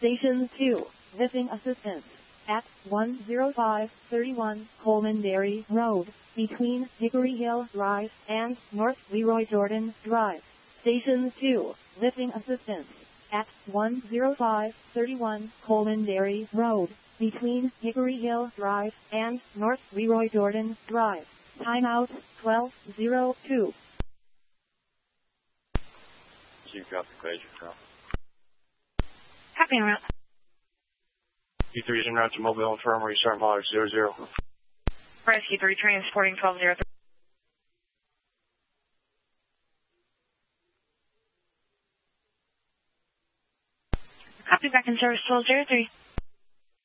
Station 2, missing assistance. At 10531 Coleman Dairy Road, between Hickory Hill Drive and North Leroy Jordan Drive. Station 2, missing assistance. At 10531 Coleman Dairy Road, between Hickory Hill Drive and North Leroy Jordan Drive. Timeout 12:02. Chief Traffic Equation, Copy en route. E3 is en route to Mobile Infirmary, start mileage 00. Rescue 3 transporting 1203. Copy, back in service 1203.